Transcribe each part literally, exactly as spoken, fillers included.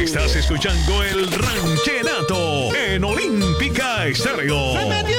Estás escuchando el Ranchenato en Olímpica Estéreo. ¡Se metió!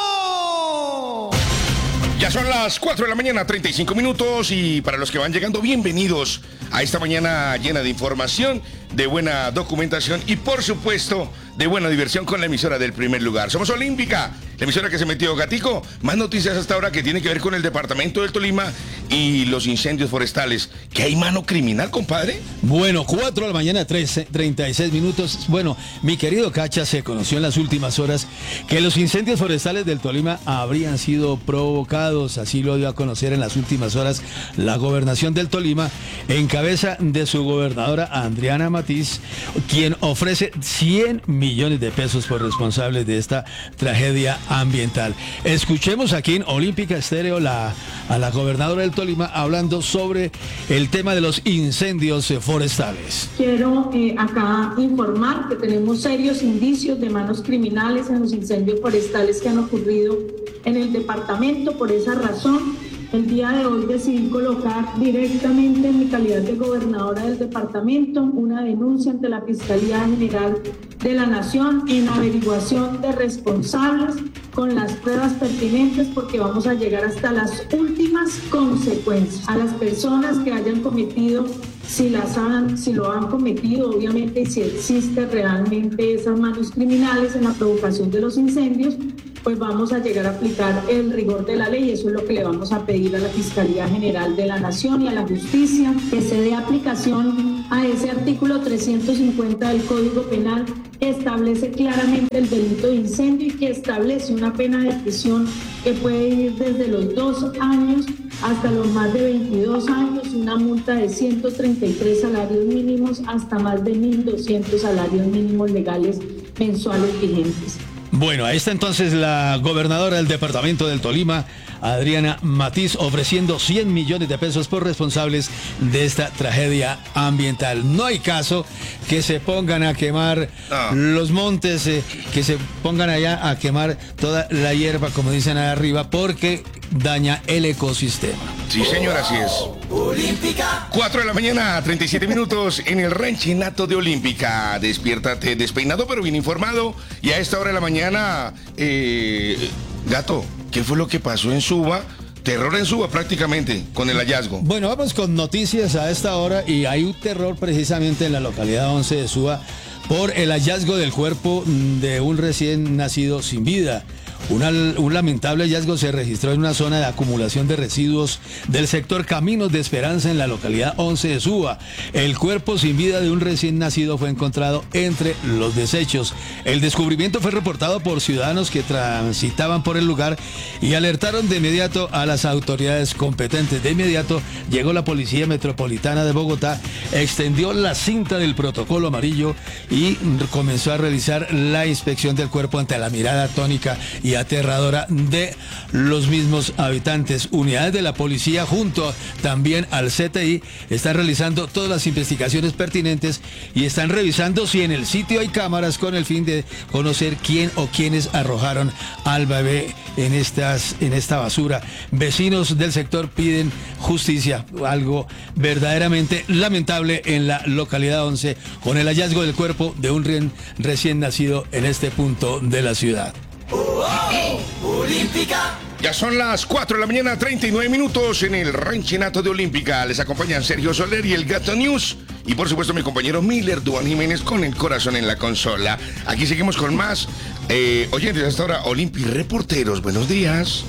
Ya son las cuatro de la mañana, treinta y cinco minutos, y para los que van llegando, bienvenidos a esta mañana llena de información, de buena documentación y, por supuesto, de buena diversión con la emisora del primer lugar. Somos Olímpica, la emisora que se metió. Gatico, más noticias hasta ahora que tiene que ver con el departamento del Tolima y los incendios forestales. ¿Que hay mano criminal, compadre? Bueno, cuatro de la mañana, trece, treinta y seis minutos. Bueno, mi querido Cacha, se conoció en las últimas horas que los incendios forestales del Tolima habrían sido provocados. Así lo dio a conocer en las últimas horas la gobernación del Tolima, en cabeza de su gobernadora Adriana Matiz, quien ofrece cien millones de pesos por responsables de esta tragedia ambiental. Escuchemos aquí en Olímpica Estéreo la, a la gobernadora del Tolima hablando sobre el tema de los incendios forestales. Quiero eh, acá informar que tenemos serios indicios de manos criminales en los incendios forestales que han ocurrido en el departamento. Por esa razón, el día de hoy decidí colocar directamente en mi calidad de gobernadora del departamento una denuncia ante la Fiscalía General de la Nación en averiguación de responsables con las pruebas pertinentes, porque vamos a llegar hasta las últimas consecuencias. A las personas que hayan cometido, si las han, si lo han cometido, obviamente, y si existe realmente esas manos criminales en la provocación de los incendios, pues vamos a llegar a aplicar el rigor de la ley. Eso es lo que le vamos a pedir a la Fiscalía General de la Nación y a la Justicia, que se dé aplicación a ese artículo trescientos cincuenta del Código Penal, que establece claramente el delito de incendio y que establece una pena de prisión que puede ir desde los dos años hasta los más de veintidós años, una multa de ciento treinta y tres salarios mínimos hasta más de mil doscientos salarios mínimos legales mensuales vigentes. Bueno, ahí está entonces la gobernadora del departamento del Tolima, Adriana Matiz, ofreciendo cien millones de pesos por responsables de esta tragedia ambiental. No hay caso que se pongan a quemar no. los montes, eh, que se pongan allá a quemar toda la hierba, como dicen allá arriba, porque daña el ecosistema. Sí, señor, así es. Olímpica. cuatro de la mañana, treinta y siete minutos en el Ranchenato de Olímpica. Despiértate despeinado pero bien informado. Y a esta hora de la mañana, eh, Gato, ¿qué fue lo que pasó en Suba? Terror en Suba prácticamente, con el hallazgo. Bueno, vamos con noticias a esta hora y hay un terror precisamente en la localidad once de Suba por el hallazgo del cuerpo de un recién nacido sin vida. Una, un lamentable hallazgo se registró en una zona de acumulación de residuos del sector Caminos de Esperanza en la localidad once de Suba. El cuerpo sin vida de un recién nacido fue encontrado entre los desechos. El descubrimiento fue reportado por ciudadanos que transitaban por el lugar y alertaron de inmediato a las autoridades competentes. De inmediato llegó la Policía Metropolitana de Bogotá, extendió la cinta del protocolo amarillo y comenzó a realizar la inspección del cuerpo ante la mirada atónica y aterradora de los mismos habitantes. Unidades de la policía junto también al C T I están realizando todas las investigaciones pertinentes y están revisando si en el sitio hay cámaras con el fin de conocer quién o quiénes arrojaron al bebé en estas en esta basura. Vecinos del sector piden justicia, algo verdaderamente lamentable en la localidad once con el hallazgo del cuerpo de un re- recién nacido en este punto de la ciudad. Oh, oh, Olímpica. Ya son las cuatro de la mañana, treinta y nueve minutos en el Ranchenato de Olímpica. Les acompañan Sergio Soler y el Gato News. Y por supuesto mi compañero Miller Duan Jiménez con el corazón en la consola. Aquí seguimos con más. Eh, oyentes, hasta ahora, Olympi Reporteros, buenos días.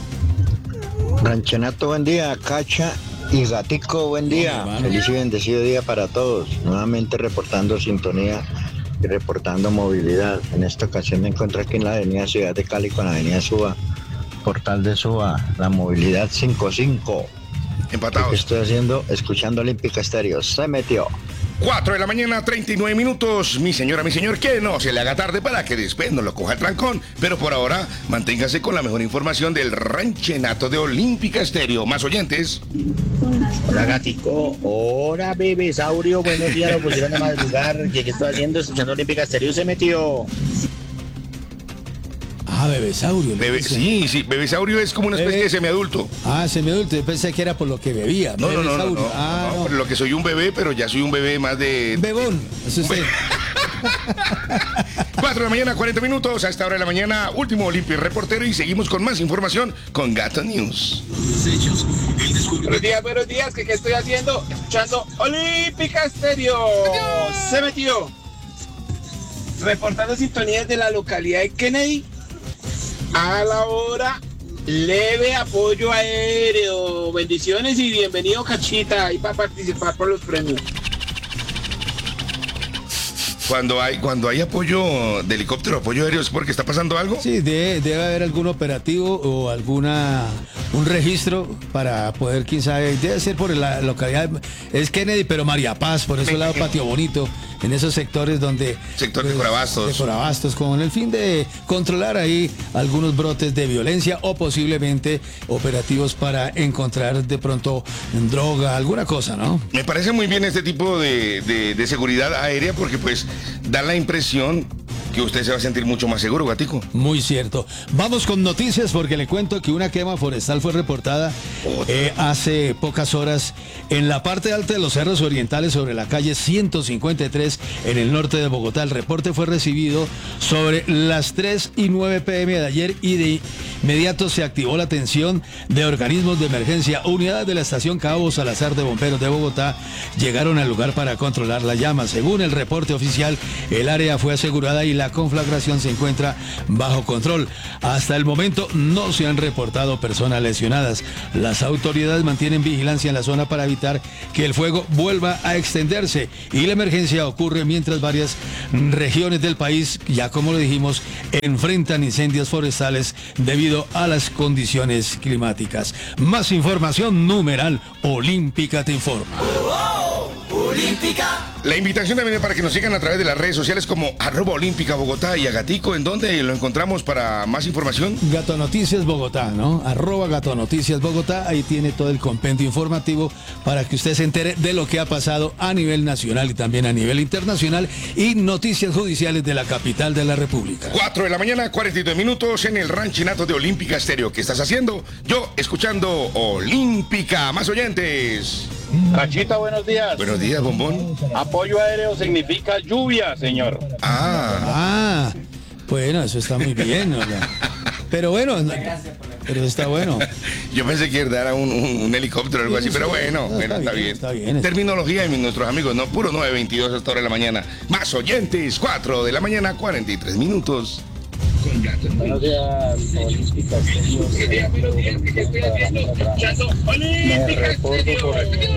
Ranchenato, buen día. Cacha y Gatico, buen día. Hola, Feliz y bendecido día para todos. Nuevamente reportando sintonía y reportando movilidad. En esta ocasión me encuentro aquí en la avenida Ciudad de Cali con la avenida Suba, Portal de Suba, la movilidad cinco cinco. Empatados. ¿Qué estoy haciendo? Escuchando Olímpica Estéreo. Se metió. cuatro de la mañana, treinta y nueve minutos. Mi señora, mi señor, que no se le haga tarde para que después no lo coja el trancón. Pero por ahora, manténgase con la mejor información del Ranchenato de Olímpica Estéreo. Más oyentes. Hola, Gatico. Hola, Bebesaurio. Buenos días, lo pusieron a madrugar. ¿Qué estoy haciendo? Escuchando Olímpica Estéreo. Se metió. Ah, Bebesaurio. Bebe, sí, sí, Bebesaurio es como una especie Bebe. de semiadulto. Ah, semiadulto. Yo pensé que era por lo que bebía. No, no, no, no, Bebesaurio. no, Ah, no, no. por lo que soy un bebé, pero ya soy un bebé más de... Bebón. Es usted. cuatro de la mañana, cuarenta minutos. A esta hora de la mañana, último Olimpia reportero y seguimos con más información con Gato News. Buenos días, buenos días. ¿Qué, qué estoy haciendo? Escuchando Olímpica Estéreo. Se metió. Reportando sintonías de la localidad de Kennedy. A la hora, leve apoyo aéreo. Bendiciones y bienvenido, Cachita, ahí para participar por los premios. Cuando hay, cuando hay apoyo de helicóptero, apoyo aéreo, ¿es porque está pasando algo? Sí, debe, debe haber algún operativo o alguna un registro para poder, quién sabe, debe ser por la localidad, es Kennedy, pero María Paz, por ese lado Patio Bonito, en esos sectores donde... Sector pues, de Corabastos. De Corabastos, con el fin de controlar ahí algunos brotes de violencia o posiblemente operativos para encontrar de pronto droga, alguna cosa, ¿no? Me parece muy bien este tipo de, de, de seguridad aérea porque pues da la impresión que usted se va a sentir mucho más seguro, Gatico. Muy cierto. Vamos con noticias porque le cuento que una quema forestal fue reportada eh, hace pocas horas en la parte alta de los cerros orientales sobre la calle ciento cincuenta y tres en el norte de Bogotá. El reporte fue recibido sobre las tres y nueve pe eme de ayer y de inmediato se activó la atención de organismos de emergencia. Unidades de la estación Cabo Salazar de Bomberos de Bogotá llegaron al lugar para controlar la llama. Según el reporte oficial, el área fue asegurada y la conflagración se encuentra bajo control. Hasta el momento no se han reportado personas lesionadas. Las autoridades mantienen vigilancia en la zona para evitar que el fuego vuelva a extenderse y la emergencia ocurre mientras varias regiones del país, ya como lo dijimos, enfrentan incendios forestales debido a las condiciones climáticas. Más información, numeral Olímpica te informa. Olímpica. La invitación también es para que nos sigan a través de las redes sociales como arroba Olímpica Bogotá y a Gatico, ¿en dónde lo encontramos para más información? Gato Noticias Bogotá, ¿no? Arroba Gato Noticias Bogotá, ahí tiene todo el compendio informativo para que usted se entere de lo que ha pasado a nivel nacional y también a nivel internacional y noticias judiciales de la capital de la República. cuatro de la mañana, cuarenta y dos minutos en el ranchinato de Olímpica Estéreo. ¿Qué estás haciendo? Yo escuchando Olímpica. Más oyentes. Cachita, buenos días. Buenos días, bombón. Apoyo aéreo significa lluvia, señor. Ah, Ah, bueno, eso está muy bien, ¿no? Pero bueno, no, pero está bueno. yo pensé que era un, un, un helicóptero o algo así, pero bueno, No, bueno, está está bien, bien. está bien. Terminología de nuestros amigos, no, puro nueve veintidós hasta hora de la mañana. Más oyentes, cuatro de la mañana, cuarenta y tres minutos. Buenos días, Olímpica Estéreo. Me reporto por aquí,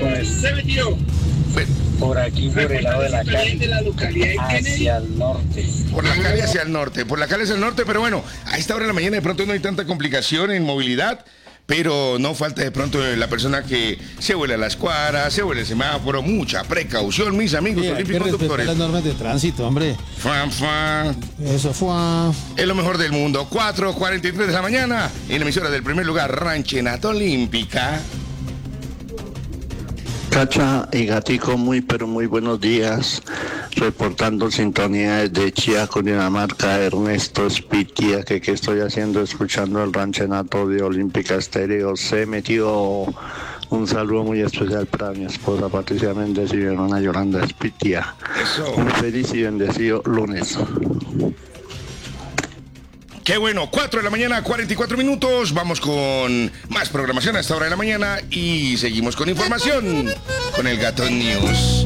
por aquí, por el lado de la calle, hacia el norte. Por la calle hacia el norte, por la calle hacia el norte, pero bueno, a esta hora de la mañana de pronto no hay tanta complicación en movilidad, pero no falta de pronto la persona que se vuela a las cuadras, se vuela el semáforo, mucha precaución, mis amigos Sí, hay que olímpicos respetar conductores. las normas de tránsito, hombre. Fan, fan. Eso fue... Es lo mejor del mundo. cuatro cuarenta y tres de la mañana en la emisora del primer lugar, Ranchenato Olímpica. Cacha y Gatico, muy pero muy buenos días. Reportando sintonía desde Chía, Cundinamarca, Ernesto Espitia, que qué estoy haciendo escuchando el ranchenato de Olímpica Estéreo. Se metió un saludo muy especial para mi esposa Patricia Méndez y mi hermana Yolanda Espitia. Eso. Un feliz y bendecido lunes. Qué bueno, cuatro de la mañana, cuarenta y cuatro minutos. Vamos con más programación a esta hora de la mañana y seguimos con información con el Gato News.